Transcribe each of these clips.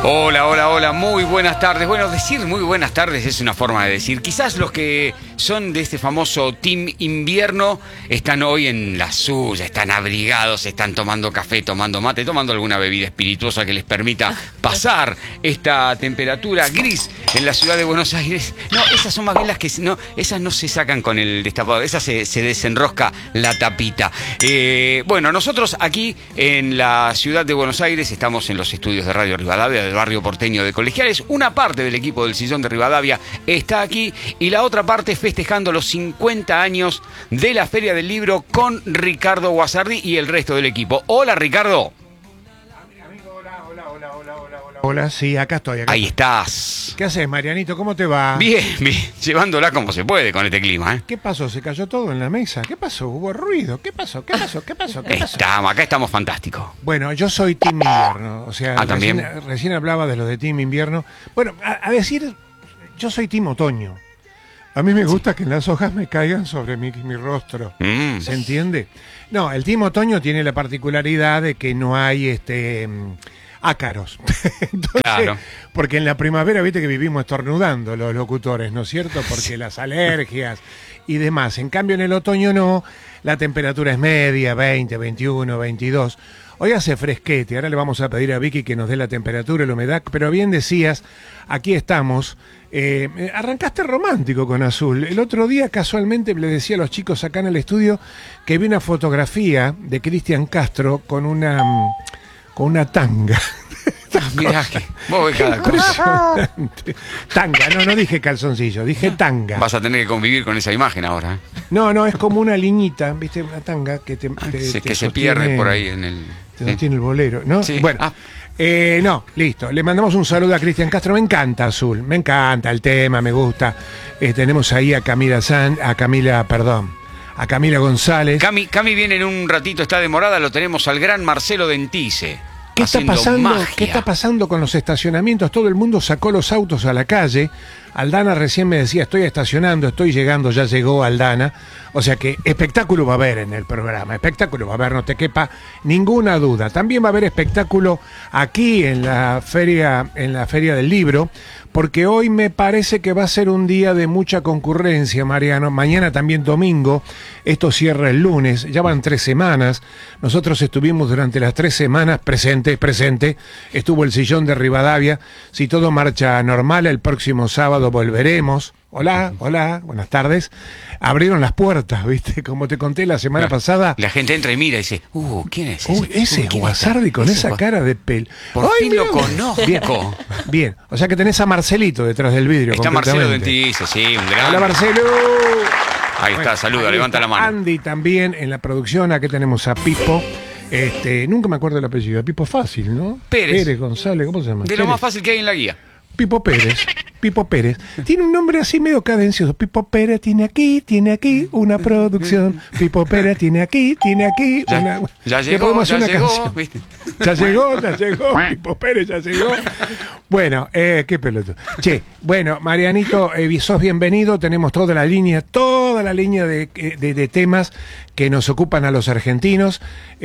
Hola, hola, hola, muy buenas tardes. Bueno, decir muy buenas tardes es una forma de decir. Quizás los que son de este famoso Team Invierno están hoy en la suya, están abrigados, están tomando café, tomando mate, tomando alguna bebida espirituosa que les permita pasar esta temperatura gris en la ciudad de Buenos Aires. No, esas son más bien las que no, esas no se sacan con el destapador, esas se desenrosca la tapita. Bueno, nosotros aquí en la ciudad de Buenos Aires estamos en los estudios de Radio Rivadavia, del barrio porteño de Colegiales. Una parte del equipo del Sillón de Rivadavia está aquí y la otra parte festejando los 50 años de la Feria del Libro con Ricardo Guasardi y el resto del equipo. Hola, Ricardo. Hola, sí, acá estoy. Ahí estás. ¿Qué haces, Marianito? ¿Cómo te va? Bien, bien, llevándola como se puede con este clima, ¿eh? ¿Qué pasó? ¿Se cayó todo en la mesa? ¿Qué pasó? ¿Hubo ruido? ¿Qué pasó? Acá estamos fantásticos. Bueno, yo soy Team Invierno. O sea, ¿también? Recién hablaba de los de Team Invierno. Bueno, a decir, yo soy Team Otoño. A mí me gusta que las hojas me caigan sobre mi rostro. ¿Se entiende? No, el Team Otoño tiene la particularidad de que no hay ácaros. Entonces, claro. Porque en la primavera, viste que vivimos estornudando los locutores, ¿no es cierto? Porque las alergias y demás. En cambio, en el otoño no, la temperatura es media, 20, 21, 22. Hoy hace fresquete, ahora le vamos a pedir a Vicky que nos dé la temperatura y la humedad, pero bien decías, aquí estamos. Arrancaste romántico con Azul. El otro día casualmente le decía a los chicos acá en el estudio que vi una fotografía de Cristian Castro con una tanga. Mirá que vos ves cada cosa. Tanga, no dije calzoncillo, dije tanga. Vas a tener que convivir con esa imagen ahora, ¿eh? No, es como una liñita, ¿viste? Una tanga que se pierde por ahí en el... Te sostiene el bolero, ¿no? Sí. Bueno, no, listo. Le mandamos un saludo a Cristian Castro. Me encanta Azul, me encanta el tema, me gusta. Tenemos ahí a Camila González. Cami viene en un ratito, está demorada, lo tenemos al gran Marcelo Dentice. ¿Qué está pasando con los estacionamientos? Todo el mundo sacó los autos a la calle. Aldana recién me decía, estoy estacionando, estoy llegando, ya llegó Aldana. O sea que espectáculo va a haber en el programa, espectáculo va a haber, no te quepa ninguna duda. También va a haber espectáculo aquí en la feria del libro, porque hoy me parece que va a ser un día de mucha concurrencia, Mariano. Mañana también domingo, esto cierra el lunes, ya van 3 semanas. Nosotros estuvimos durante las 3 semanas presente, estuvo el Sillón de Rivadavia. Si todo marcha normal, el próximo sábado volveremos. Hola, buenas tardes. Abrieron las puertas, ¿viste? Como te conté la semana pasada. La gente entra y mira y dice, ¿quién es ese? Ese es Guasardi con esa cara de pel. Por fin lo conozco. Bien, o sea que tenés a Marcelito detrás del vidrio. Está Marcelo Dentice, sí, un gran. Hola, Marcelo. Ahí está, saluda, levanta la mano. Andy también en la producción, aquí tenemos a Pipo. Nunca me acuerdo el apellido, Pipo fácil, ¿no? Pérez González, ¿cómo se llama? De lo más fácil que hay en la guía. Pipo Pérez. Tiene un nombre así medio cadencioso. Pipo Pérez tiene aquí una producción. Pipo Pérez tiene aquí una... Ya llegó. Ya llegó. Pipo Pérez ya llegó. Bueno, qué pelota. Bueno, Marianito, sos bienvenido. Tenemos toda la línea de temas que nos ocupan a los argentinos,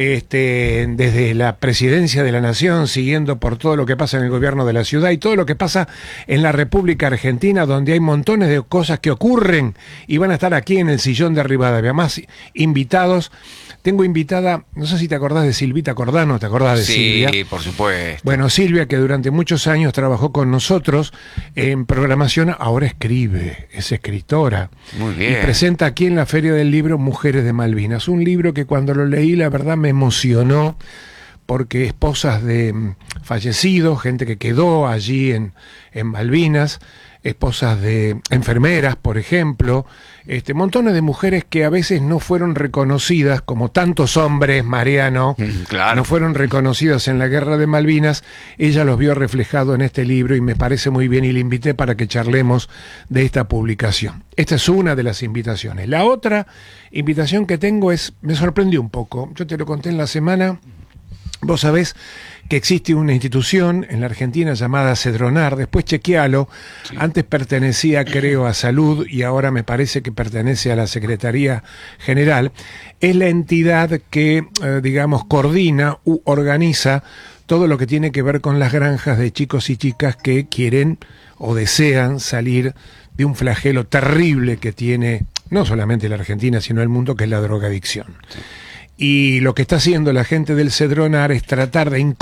desde la presidencia de la nación, siguiendo por todo lo que pasa en el gobierno de la ciudad y todo lo que pasa en la República Argentina, donde hay montones de cosas que ocurren y van a estar aquí en el Sillón de Rivadavia. Más invitados. Tengo invitada, no sé si te acordás de Silvita Cordano, ¿te acordás de Silvia? Sí, por supuesto. Bueno, Silvia, que durante muchos años trabajó con nosotros en programación, ahora escribe, es escritora. Muy bien. Y presenta aquí en la Feria del Libro Mujeres de Malvinas, un libro que cuando lo leí, la verdad me emocionó, porque esposas de fallecidos, gente que quedó allí en Malvinas, esposas de enfermeras, por ejemplo, montones de mujeres que a veces no fueron reconocidas, como tantos hombres, Mariano, claro, no fueron reconocidas en la Guerra de Malvinas. Ella los vio reflejado en este libro y me parece muy bien, y le invité para que charlemos de esta publicación. Esta es una de las invitaciones. La otra invitación que tengo me sorprendió un poco, yo te lo conté en la semana. Vos sabés que existe una institución en la Argentina llamada Cedronar, después chequealo, sí. Antes pertenecía, creo, a Salud y ahora me parece que pertenece a la Secretaría General. Es la entidad que, digamos, coordina u organiza todo lo que tiene que ver con las granjas de chicos y chicas que quieren o desean salir de un flagelo terrible que tiene no solamente la Argentina, sino el mundo, que es la drogadicción. Sí. Y lo que está haciendo la gente del Cedronar es tratar de